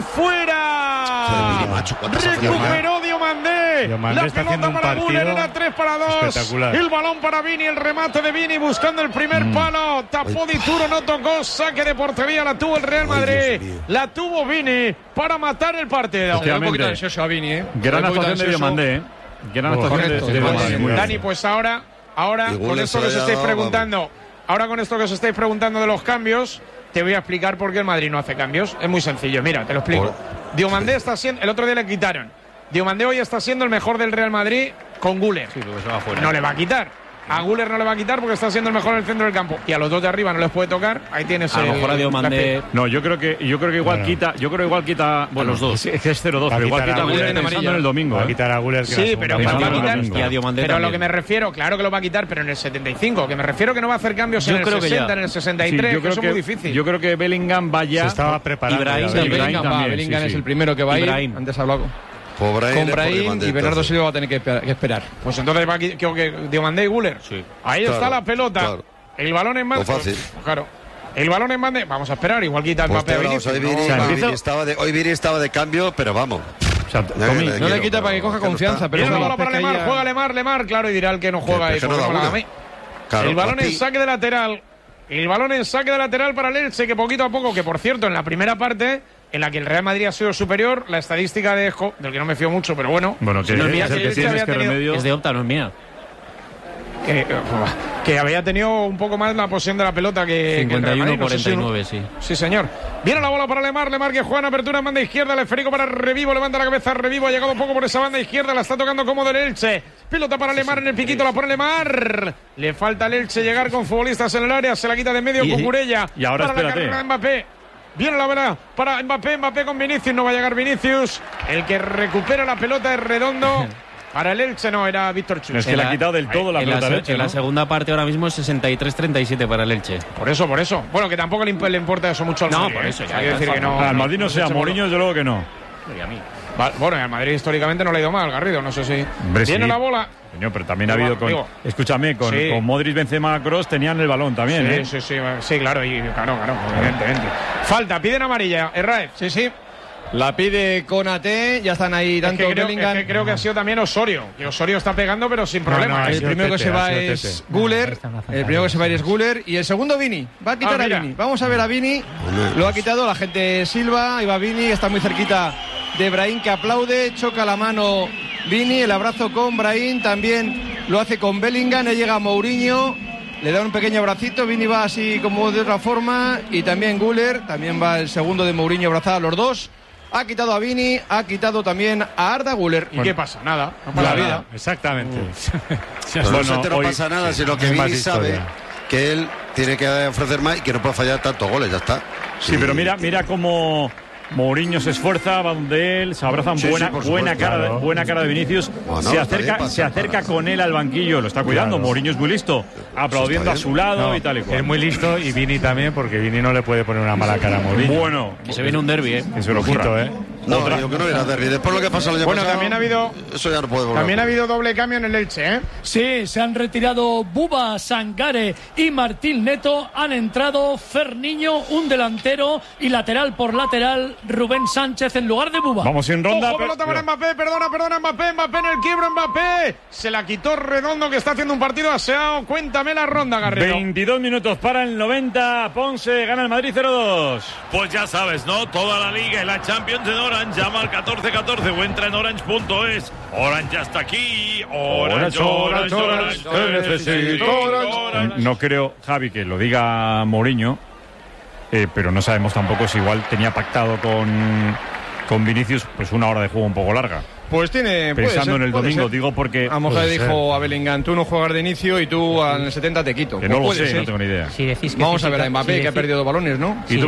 fuera. Recuperó Diomandé. La pelota para Güler, era 3 para 2. El balón para Vini, el remate de Vini buscando el primer palo. Tapó Dituro, no tocó, saque de portería, la tuvo el Real Madrid. La tuvo Vini para matar el partido. Un poquito ansioso a Vini, Gran actuación de Diomandé, Gran actuación de Diomandé. Dani, pues ahora con esto que os estáis preguntando. Ahora con esto que os estáis preguntando de los cambios, te voy a explicar por qué el Madrid no hace cambios. Es muy sencillo, mira, te lo explico. Diomandé está siendo, el otro día le quitaron. Diomandé hoy está siendo el mejor del Real Madrid con Güler. Sí, porque se va afuera. No le va a quitar. A Güler no le va a quitar porque está siendo el mejor en el centro del campo. Y a los dos de arriba no les puede tocar. Ahí tienes a lo mejor a Diomandé. No, yo creo que igual quita. Yo creo que igual quita. Bueno, los dos. Es que es 0-2, pero igual quita a Güler pensando en el domingo. Va a quitar a Güler. Sí, pero va a quitar. Y a Diomandé pero a lo que me refiero, claro que lo va a quitar, pero en el 75. Que me refiero que no va a hacer cambios en el 60, en el 63. Que eso es muy difícil. Yo creo que Bellingham va ya. Se estaba preparando. Bellingham es el primero que va a ir. Antes hablado. Con Brahim y Bernardo Silva va a tener que esperar. Pues entonces va aquí, creo que Diomandé y Güler. Sí. Ahí está la pelota. Claro. El balón en mano. Claro. El balón en mano. Vamos a esperar. Igual quita el Mbappé. Hoy Vini estaba de cambio, pero vamos. No le quita para que coja confianza. Pero la bola para Lemar. Juega Lemar. Claro, y dirá el que no juega. El balón en saque de lateral. El balón en saque de lateral para el Elche, que poquito a poco, que por cierto, en la primera parte, en la que el Real Madrid ha sido superior, la estadística de Esco, del que no me fío mucho, pero bueno. Bueno, que no es mía, es de Opta, no es mía. Que había tenido un poco más la posesión de la pelota que 51-49, sí. Sí, señor. Viene la bola para Lemar que juega en apertura en banda izquierda, el esférico para Revivo, levanta la cabeza Revivo, ha llegado un poco por esa banda izquierda, la está tocando cómodo el Elche. Pelota para Lemar en el piquito, la pone Lemar. Le falta al Elche llegar con futbolistas en el área, se la quita de medio Cucurella. Y ahora para espérate. La carrera de Mbappé. Viene la bola para Mbappé con Vinicius, no va a llegar Vinicius. El que recupera la pelota es Redondo. Para el Elche no, era Víctor Chus. Es que le ha quitado del todo la pelota al Elche, en la segunda parte ahora mismo es 63-37 para el Elche. Por eso. Bueno, que tampoco le importa eso mucho al Madrid. No, por eso. Hay que decir que no. Al Madrid no sea Mourinho, yo luego que no. Y a mí. Bueno, al Madrid históricamente no le ha ido mal, Garrido, no sé si. Viene la bola. Señor, pero también ha habido con. Escúchame, con Modric, Benzema, Kroos tenían el balón también. Sí, claro, evidentemente. Falta, piden amarilla, Herrera. Sí. La pide Konaté, ya están ahí tanto Bellingham. Creo que ha sido también Osorio. Que Osorio está pegando, pero sin problema. El primero que se va es Güler. El primero que se va es Güler. Y el segundo, Vini. Va a quitar a Vini. Vamos a ver a Vini. Lo ha quitado la gente Silva. Ahí va Vini. Está muy cerquita de Brahim, que aplaude. Choca la mano Vini. El abrazo con Brahim. También lo hace con Bellingham. Ahí llega Mourinho. Le da un pequeño abracito. Vini va así como de otra forma. Y también Güler. También va el segundo de Mourinho abrazado a los dos. Ha quitado a Vini, ha quitado también a Arda Güler. ¿Y qué pasa? Nada. No pasa nada. Exactamente. No pasa nada, sino que Vini sabe que él tiene que ofrecer más y que no puede fallar tantos goles, ya está. Sí, pero mira cómo Mourinho se esfuerza, va donde él, se abrazan, buena cara de Vinicius, se acerca con él al banquillo, lo está cuidando. Mourinho es muy listo, aplaudiendo a su lado y tal y cual. Es muy listo, y Vini también, porque Vini no le puede poner una mala cara a Mourinho. Bueno, que se viene un derbi, que se lo ocurra. No, digo que no era derbi. Después lo que pasó el año pasado, también ha habido, eso ya no puede volver. También ha habido doble cambio en el Elche, ¿eh? Sí, se han retirado Buba, Sangare y Martín Neto. Han entrado Ferniño, un delantero, y lateral por lateral Rubén Sánchez en lugar de Buba. Vamos sin ronda. Ojo, pelota para Mbappé, perdona, Mbappé en el quiebro, Mbappé. Se la quitó Redondo, que está haciendo un partido aseado. Cuéntame la ronda, Garrido. 22 minutos para el 90. Ponce gana el Madrid 0-2. Pues ya sabes, ¿no? Toda la Liga y la Champions en Orange. Llama al 1414 o entra en orange.es. Orange ya está aquí. Orange. No creo, Javi, que lo diga Mourinho, pero no sabemos tampoco si igual tenía pactado con Vinicius pues una hora de juego un poco larga. Pues tiene... Pensando en el domingo, ser. digo porque... A lo mejor dijo a Bellingham, tú no juegas de inicio y tú en el 70 te quito. Que no lo sé, no tengo ni idea. Si decís que vamos a ver a Mbappé, que ha perdido balones, ¿no? Si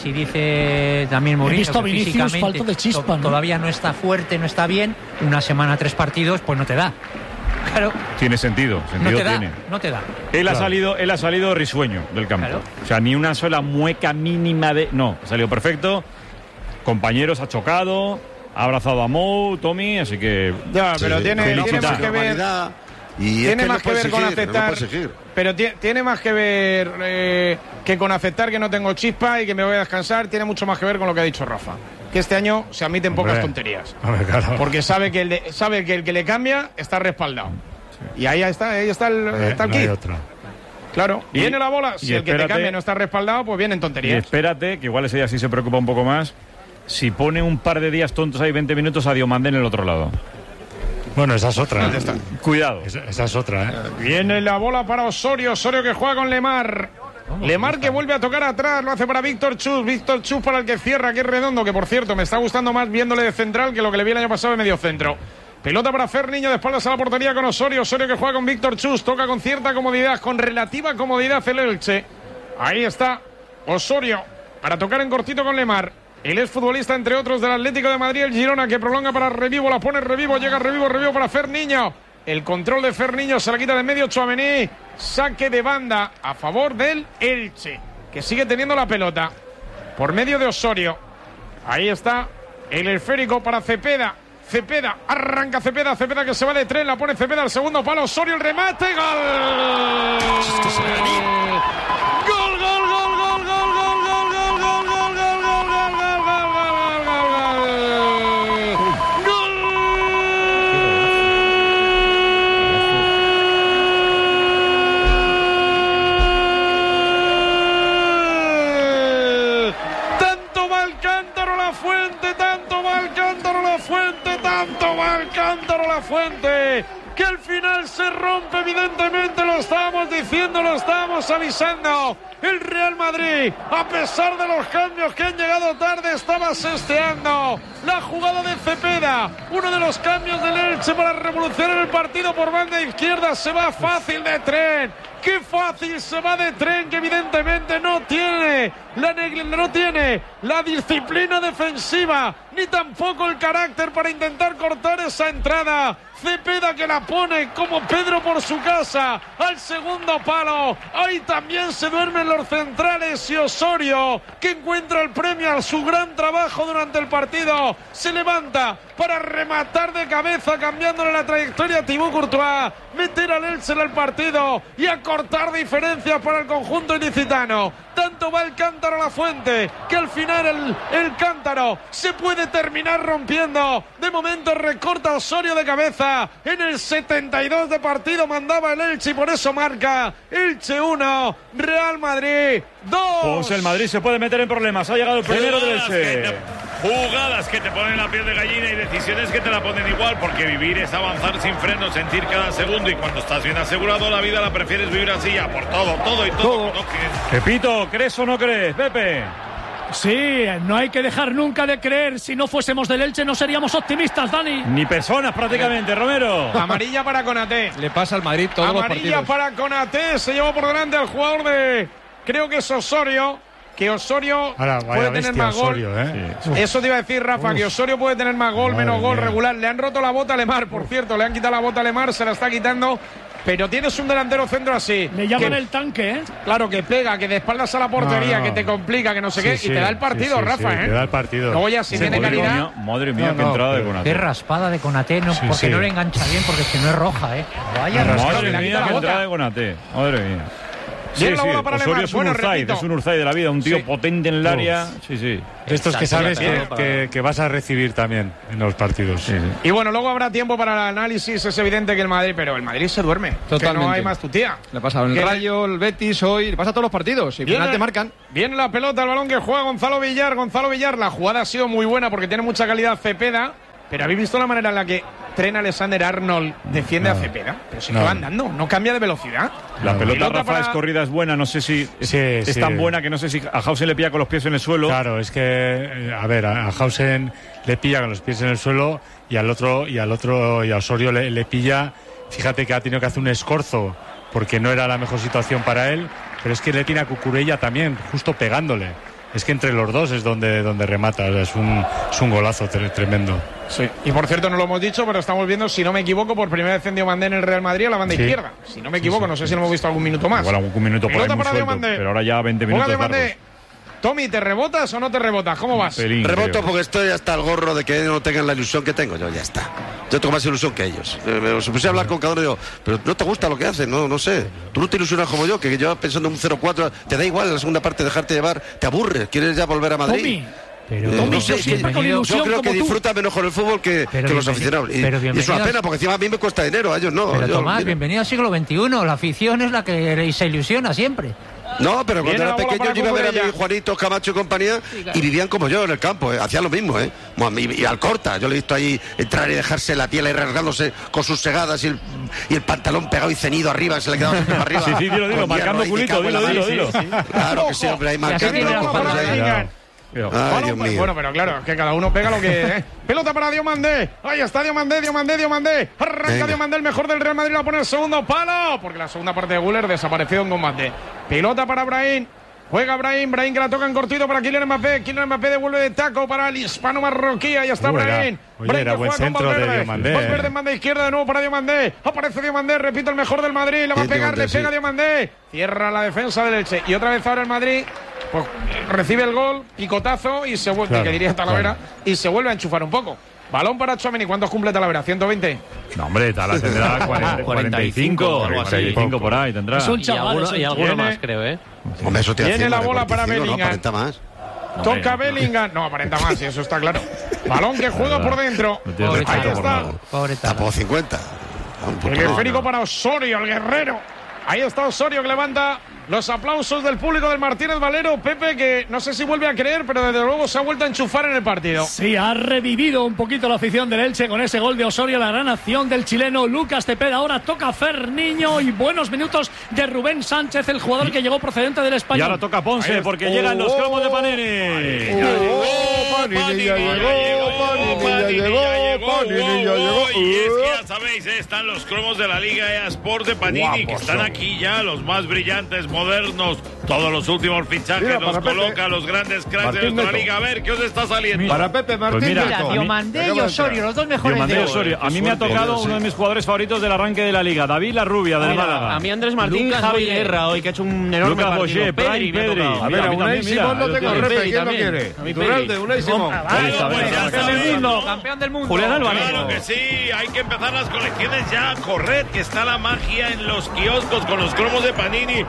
dice también Mourinho, he visto a Vinicius falto de chispa, ¿no? Todavía no está fuerte, no está bien, una semana, 3 partidos, pues no te da. Claro. Tiene sentido tiene. No te da. Él ha salido risueño del campo. Claro. O sea, ni una sola mueca mínima de... No, ha salido perfecto. Compañeros, ha chocado, ha abrazado a Mou, Tommy, así que... Ya, pero tiene más que ver... Tiene más que ver con aceptar... Pero tiene más que ver que con aceptar que no tengo chispa y que me voy a descansar. Tiene mucho más que ver con lo que ha dicho Rafa. Que este año se admiten pocas tonterías. Claro. Porque sabe que el que le cambia está respaldado. Sí. Y ahí está el no kit. Hay otra. Claro, viene la bola. Si el que te cambia no está respaldado, pues vienen tonterías. Y espérate, que igual ese día sí se preocupa un poco más. Si pone un par de días tontos ahí 20 minutos a Diomandé en el otro lado. Bueno, esa es otra. Cuidado. Esa es otra, ¿eh? Viene la bola para Osorio que juega con Lemar. Lemar que vuelve a tocar atrás, lo hace para Víctor Chus para el que cierra, que es Redondo, que por cierto me está gustando más viéndole de central que lo que le vi el año pasado de medio centro. Pelota para Ferniño, de espaldas a la portería con Osorio que juega con Víctor Chus, toca con cierta comodidad, con relativa comodidad el Elche. Ahí está Osorio para tocar en cortito con Lemar. El exfutbolista, entre otros, del Atlético de Madrid, el Girona, que prolonga para Revivo, la pone Revivo, llega Revivo para Ferniño. El control de Ferniño se la quita de medio Tchouaméni. Saque de banda a favor del Elche, que sigue teniendo la pelota por medio de Osorio. Ahí está el esférico para Cepeda. Arranca Cepeda que se va de tren, la pone Cepeda al segundo palo. Osorio, el remate, gol. Fuente, que al final se rompe, evidentemente lo estábamos diciendo, lo estábamos avisando. El Real Madrid, a pesar de los cambios que han llegado tarde, estaba sesteando la jugada de Cepeda. Uno de los cambios del Elche para revolucionar el partido por banda izquierda. Se va fácil de tren. ¡Qué fácil se va de tren! Que evidentemente no tiene la disciplina defensiva, ni tampoco el carácter para intentar cortar esa entrada. Cepeda que la pone como Pedro por su casa al segundo palo. Ahí también se duermen los centrales y Osorio, que encuentra el premio a su gran trabajo durante el partido, se levanta para rematar de cabeza, cambiándole la trayectoria a Thibaut Courtois, meter al Elche en el partido y acortar diferencias para el conjunto ilicitano. Tanto va el cántaro a la fuente que al final el cántaro se puede terminar rompiendo. De momento recorta Osorio de cabeza. En el 72 de partido mandaba el Elche y por eso marca Elche 1, Real Madrid 2. Pues el Madrid se puede meter en problemas. Ha llegado el primero del Elche. Jugadas que te ponen la piel de gallina y decisiones que te la ponen igual, porque vivir es avanzar sin freno, sentir cada segundo, y cuando estás bien asegurado la vida la prefieres vivir así, ya por todo y todo. Pepito, ¿crees o no crees, Pepe? Sí, no hay que dejar nunca de creer. Si no fuésemos del Elche no seríamos optimistas, Dani. Ni personas prácticamente, Romero. Amarilla para Konaté. Le pasa al Madrid todos los partidos. Amarilla para Konaté, se llevó por delante al jugador de... creo que es Osorio. que Osorio Ahora, puede tener más gol. Osorio, Sí. Eso te iba a decir, Rafa, que Osorio puede tener más gol, menos gol regular. Le han roto la bota a Lemar, por cierto, le han quitado la bota a Lemar, se la está quitando. Pero tienes un delantero centro así. Le llaman el tanque, ¿eh? Claro, que pega, que de espaldas a la portería, que te complica, que no sé qué, y te da el partido, Rafa, ¿eh? Te da el partido. Luego ya, si tiene calidad. Madre mía, qué entrada de Konaté. Qué raspada de Konaté, porque no le engancha bien, porque es que no es roja, ¿eh? Vaya madre mía, qué entrada de Konaté. Madre mía. Viene la bola para Osorio Lemar. es un Urzaiz, es un Urzaiz de la vida, un tío potente en el área. Sí. De estos que sabes que vas a recibir también en los partidos. Y bueno, luego habrá tiempo para el análisis. Es evidente que el Madrid, pero el Madrid se duerme. Totalmente. Que no hay más tu tía. Le ha pasado el Rayo, el Betis hoy, le pasa a todos los partidos. Y al final te marcan. Viene la pelota, el balón que juega Gonzalo Villar. La jugada ha sido muy buena porque tiene mucha calidad Cepeda. Pero ¿habéis visto la manera en la que Trent Alexander-Arnold defiende a Cepeda? Pero si que va andando, no cambia de velocidad. La pelota, Rafa, es corrida, es buena. No sé si es tan buena que no sé si a Hausen le pilla con los pies en el suelo. Claro, es que, a ver, a Hausen le pilla con los pies en el suelo y al otro y a Osorio le pilla. Fíjate que ha tenido que hacer un escorzo porque no era la mejor situación para él, pero es que le tiene a Cucurella también, justo pegándole. Es que entre los dos es donde remata. Es un golazo tremendo. Sí. Y por cierto, no lo hemos dicho, pero estamos viendo, si no me equivoco, por primera vez en Diomandé en el Real Madrid a la banda izquierda. Si no me equivoco, no sé si lo hemos visto algún minuto más. Igual algún minuto por ahí muy suelto, pero ahora ya 20 minutos largos. Tommy, ¿te rebotas o no te rebotas? ¿Cómo vas? Reboto porque estoy hasta el gorro de que no tengan la ilusión que tengo yo, ya está. Yo tengo más ilusión que ellos. Se puse a hablar con cada uno y digo, pero no te gusta lo que hacen, no sé. Tú no te ilusionas como yo, que yo pensando en un 0-4, te da igual en la segunda parte dejarte llevar, te aburres, quieres ya volver a Madrid. Tommy. Pero no sé, yo creo que disfruta menos con el fútbol que los aficionados. Y es una pena, porque encima a mí me cuesta dinero, a ellos no. Pero Tomás, bienvenido al siglo XXI. La afición es la que se ilusiona siempre. No, pero cuando era pequeño yo iba a ver a mi Juanito, Camacho y compañía y vivían como yo en el campo, hacían lo mismo, y al Corta, yo le he visto ahí entrar y dejarse la piel ahí rasgándose con sus segadas y el pantalón pegado y ceñido arriba, se le quedaba siempre para arriba. Sí, dilo, marcando culito, dilo. Claro que sí, hombre, ahí marcando. Ay, Dios mío. Bueno, pero claro, es que cada uno pega lo que... Pelota para Diomandé. Ahí está Diomandé. Arranca Diomandé, el mejor del Real Madrid, a poner el segundo palo, porque la segunda parte de Güler desapareció en combate. Pelota para Brahim. Juega Brahim que la toca en cortito para Kylian Mbappé. Kylian Mbappé devuelve de taco para el hispano marroquí. Ahí está Brahim. Era buen centro de Diomandé. Valverde en banda izquierda de nuevo para Diomandé. Aparece Diomandé, repito, el mejor del Madrid. La va a pegar, le pega Diomandé. Cierra la defensa del Elche. Y otra vez ahora el Madrid pues recibe el gol, picotazo y se vuelve, que diría Talavera, y se vuelve a enchufar un poco. Balón para Tchouaméni. ¿Cuántos cumple Talavera? ¿120? No, hombre, Talavera tendrá 45 por ahí tendrá. Es un chaval, y alguno más, creo, Hombre, eso te Tiene la bola para Bellingham. No, aparenta más. Toca Bellingham. No, aparenta más, y eso está claro. Balón que juega por dentro. Ahí está. Tapó 50. El esférico para Osorio, el guerrero. Ahí está Osorio, que levanta los aplausos del público del Martínez Valero. Pepe, que no sé si vuelve a creer, pero desde luego se ha vuelto a enchufar en el partido. Sí, ha revivido un poquito la afición del Elche con ese gol de Osorio, la gran acción del chileno Lucas Cepeda. Ahora toca Ferniño y buenos minutos de Rubén Sánchez, el jugador que llegó procedente del Español. Y ahora toca Ponce, porque llegan los cromos de Panini. Ya llegó. Y es que ya sabéis, están los cromos de la Liga Sport de Panini, que están aquí ya, los más brillantes, modernos, todos los últimos fichajes nos coloca los grandes cracks de nuestra liga. A ver, ¿qué os está saliendo? Para Pepe Martín. Diomandé y Osorio, los dos mejores de Osorio. A mí me ha tocado uno de mis jugadores favoritos del arranque de la liga, David La Rubia, del Málaga. A mí Andrés Martín, Javi Guerra, hoy que ha hecho un enorme Lucas partido. Boyer, Pedri. A ver, a Unai Simón no tengo refe, ¿quién lo quiere? Iturralde, Unai Simón. Campeón del mundo. Julián Álvarez. Claro que sí, hay que empezar las colecciones ya. Corred, que está la magia en los kioscos con los cromos de Panini.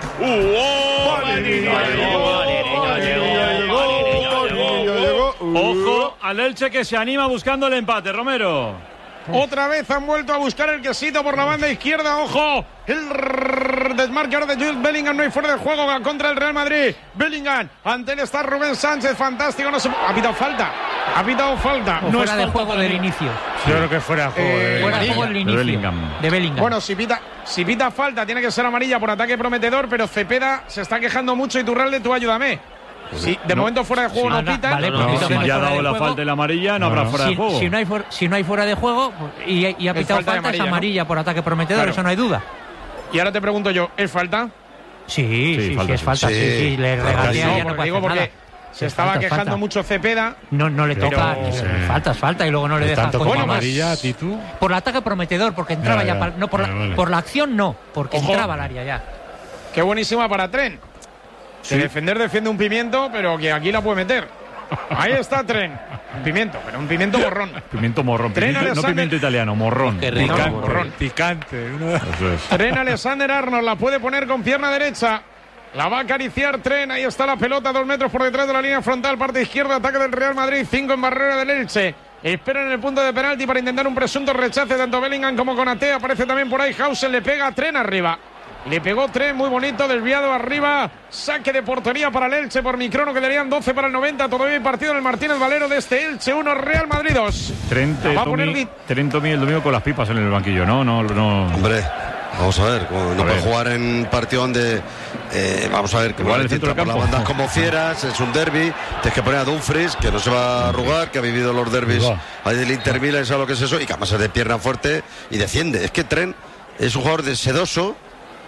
Ojo al Elche, que se anima buscando el empate, Romero. Otra vez han vuelto a buscar el quesito por la banda izquierda. Ojo, el desmarque ahora de Jude Bellingham. No hay fuera de juego contra el Real Madrid. Bellingham, ante él está Rubén Sánchez. Fantástico, no se... Ha pitado falta. No fuera es de juego del inicio. Yo creo que fuera de juego. Fuera de juego del inicio. De Bellingham. Bueno, si pita falta, tiene que ser amarilla por ataque prometedor, pero Cepeda se está quejando mucho. Iturralde, tú ayúdame. Sí, de momento fuera de juego no pita. Vale, si ya ha dado la falta y la amarilla, no habrá fuera de juego. Si no hay fuera de juego y ha pitado falta, es amarilla por ataque prometedor, eso no hay duda. Y ahora te pregunto yo, ¿es falta? Sí, es falta. Sí, le regatea. No digo porque se estaba quejando mucho Cepeda. No le toca. Falta y luego no le deja. Tanto como amarilla, Titu. Por el ataque prometedor, porque entraba ya. No, por la acción no, porque entraba al área ya. Qué buenísima para Tren. Que defender defiende un pimiento, pero que aquí la puede meter. Ahí está Tren. Un pimiento, pero un pimiento morrón. Pimiento morrón. No pimiento italiano, morrón. Qué rico. Picante. Tren Alexander-Arnold la puede poner con pierna derecha. La va a acariciar Tren. Ahí está la pelota, 2 metros por detrás de la línea frontal. Parte izquierda, ataque del Real Madrid. 5 en barrera del Elche. Esperan en el punto de penalti para intentar un presunto rechace tanto Bellingham como Konaté. Aparece también por ahí Hausen. Le pega a Tren arriba. Le pegó Tren, muy bonito, desviado arriba. Saque de portería para el Elche por Microno. Quedarían 12 para el 90. Todavía hay partido en el Martínez Valero de este Elche 1, Real Madrid 2. Tren Tommy el domingo con las pipas en el banquillo, ¿no? Hombre, vamos a ver. No puede jugar en un partido donde... vamos a ver, que igual el centro del campo. Las bandas como fieras, es un derbi. Tienes que poner a Dumfries, que no se va a arrugar, que ha vivido los derbis ahí del Inter Milan, sabe lo que es eso, y que además es de pierna fuerte y defiende. Es que Tren es un jugador de sedoso,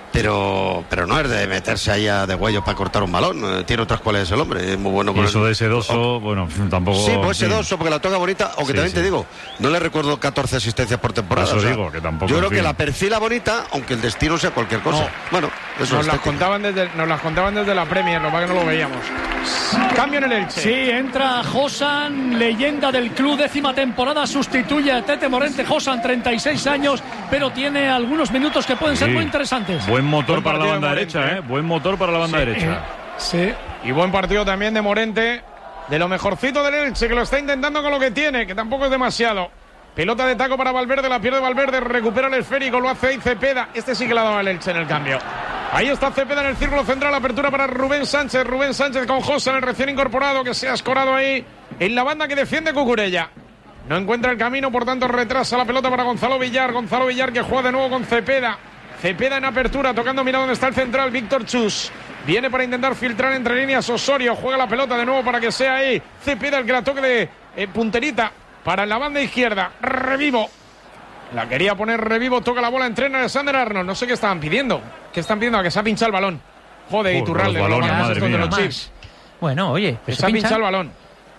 pero no es de meterse ahí de huello para cortar un balón. Tiene otras cualidades el hombre, es muy bueno con eso de sedoso, bueno, tampoco. Sí, pues sedoso, porque la toca bonita, aunque también te digo, no le recuerdo 14 asistencias por temporada. Eso digo, que tampoco. Yo creo que la perfila bonita, aunque el destino sea cualquier cosa. No. Bueno, eso nos las contaban desde la Premier, lo que no lo veíamos. Cambio en el Elche. Sí, entra Josan, leyenda del club, 10ª temporada, sustituye a Tete Morente. Josan, 36 años, pero tiene algunos minutos que pueden ser muy interesantes. Buen motor para la banda derecha, Buen motor para la banda derecha. Sí. Y buen partido también de Morente, de lo mejorcito del Elche, que lo está intentando con lo que tiene, que tampoco es demasiado. Pelota de taco para Valverde, la pierde Valverde, recupera el esférico, lo hace ahí Cepeda. Este sí que la daba el Elche en el cambio. Ahí está Cepeda en el círculo central, apertura para Rubén Sánchez con Josa, el recién incorporado, que se ha escorado ahí en la banda que defiende Cucurella. No encuentra el camino, por tanto retrasa la pelota para Gonzalo Villar que juega de nuevo con Cepeda. Cepeda en apertura, tocando, mira dónde está el central, Víctor Chus. Viene para intentar filtrar entre líneas Osorio, juega la pelota de nuevo para que sea ahí Cepeda el que la toque de punterita para la banda izquierda. Revivo. La quería poner Revivo, toca la bola, entrena Alexander-Arnold. No sé qué estaban pidiendo. ¿Qué están pidiendo? A que se ha pinchado el balón. Joder, Iturralde. Los balones, madre mía. Los chips. Bueno, oye, se ha pinchado el balón.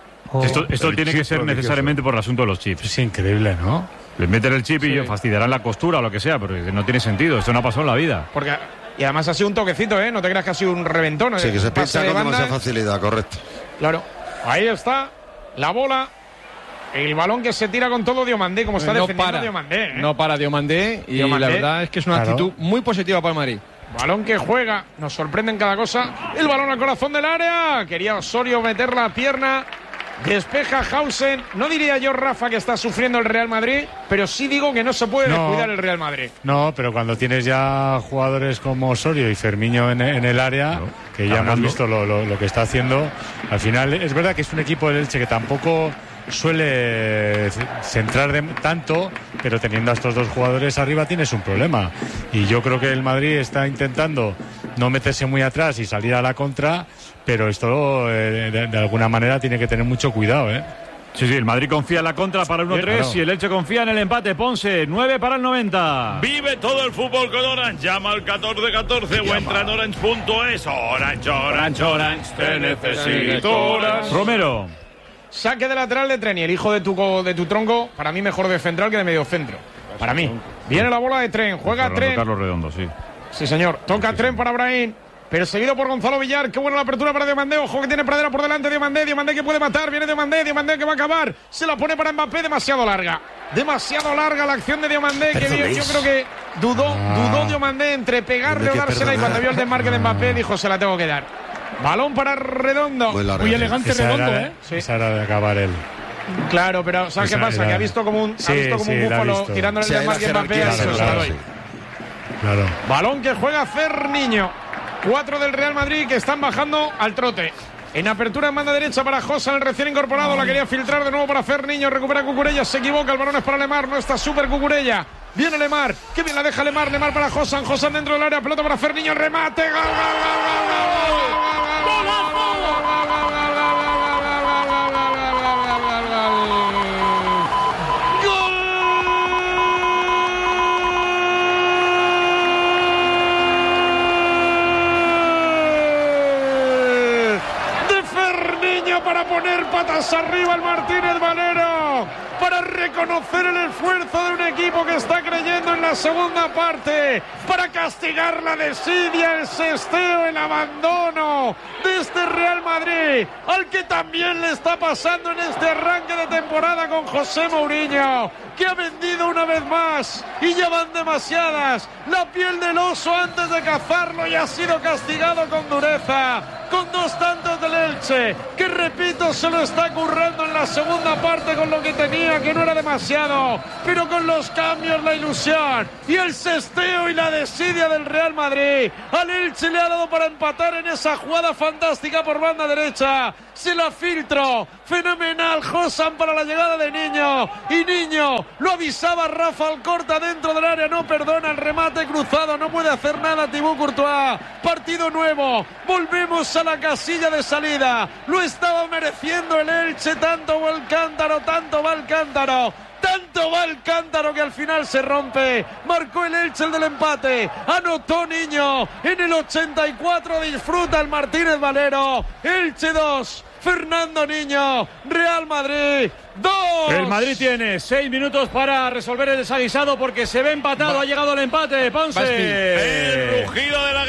Esto tiene que ser necesariamente por el asunto de los chips. Es increíble, ¿no? Le meten el chip y fastidiarán la costura o lo que sea, pero no tiene sentido. Esto no ha pasado en la vida. Y además ha sido un toquecito, ¿eh? No te creas que ha sido un reventón. Sí, que se pincha con demasiada facilidad, correcto. Claro. Ahí está la bola. El balón que se tira con todo Diomandé, como está defendiendo Diomandé. No para Diomandé, y la verdad es que es una actitud muy positiva para el Madrid. Balón que juega, nos sorprende en cada cosa. El balón al corazón del área. Quería Osorio meter la pierna. Despeja Hausen. No diría yo, Rafa, que está sufriendo el Real Madrid, pero sí digo que no se puede descuidar el Real Madrid. No, pero cuando tienes ya jugadores como Osorio y Fermiño en el área, que ya hemos visto lo que está haciendo, al final es verdad que es un equipo del Elche que tampoco suele centrar tanto, pero teniendo a estos dos jugadores arriba tienes un problema. Y yo creo que el Madrid está intentando no meterse muy atrás y salir a la contra, pero esto de alguna manera tiene que tener mucho cuidado, ¿eh? Sí, el Madrid confía en la contra para 1-3 y el Elche confía en el empate. Ponce, 9 para el 90. Vive todo el fútbol con Orange. Llama al 1414 o entra en orange.es. Orange, te necesito. Orange. Romero. Saque de lateral de Tren y el hijo de tu tronco, para mí mejor de central que de medio centro. Para mí. Viene la bola de Tren, juega Tren. Carlos Redondo, sí. Sí, señor. Toca Tren para Brahim. Perseguido por Gonzalo Villar. Qué buena la apertura para Diomandé. Ojo que tiene pradera por delante. Diomandé que puede matar. Viene Diomandé que va a acabar. Se la pone para Mbappé. Demasiado larga la acción de Diomandé. Que bien, yo creo que dudó Diomandé entre pegarle o dársela. Y cuando vio el desmarque de Mbappé dijo, se la tengo que dar. Balón para Redondo. Muy elegante Redondo, ¿eh? Sí. Esa era de acabar él. Claro, pero ¿sabes qué pasa? Que ha visto como un búfalo tirándole el desmarque a Mbappé. Claro. Balón que juega Ferniño. 4 del Real Madrid que están bajando al trote. En apertura en banda derecha para Josa, el recién incorporado. La quería filtrar de nuevo para Ferniño. Recupera Cucurella, se equivoca. El balón es para Lemar. No está súper Cucurella. Viene Lemar. Qué bien la deja Lemar. Lemar para Josan. Josan dentro del área. Pelota para Ferniño. Remate. ¡Gol! para poner patas arriba el Martínez Valero, para reconocer el esfuerzo de un equipo que está creyendo en la segunda parte, para castigar la desidia, el sesteo, el abandono de este Real Madrid, al que también le está pasando en este arranque de temporada con José Mourinho, que ha vendido una vez más, y ya van demasiadas, la piel del oso antes de cazarlo, y ha sido castigado con dureza, con 2 tantos del Elche, que repito, se lo está currando en la segunda parte con lo que tenía, que no era demasiado, pero con los cambios, la ilusión y el sesteo y la desidia del Real Madrid. Al Elche le ha dado para empatar en esa jugada fantástica por banda derecha, se la filtró, fenomenal Josan para la llegada de Niño, y Niño lo avisaba Rafa Alcorta dentro del área, no perdona el remate cruzado, no puede hacer nada Thibaut Courtois. Partido nuevo, volvemos a la casilla de salida, lo estaba mereciendo el Elche, tanto va el cántaro, tanto va el cántaro que al final se rompe. Marcó el Elche el del empate, anotó Niño en el 84, disfruta el Martínez Valero. Elche 2, Fernando Niño, Real Madrid 2. El Madrid tiene 6 minutos para resolver el desaguisado porque se ve empatado. Ha llegado el empate, Ponce. El rugido de la